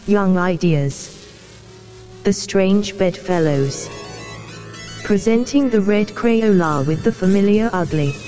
Young Ideas. The Strange Bedfellows. Presenting the red Crayola with the familiar ugly.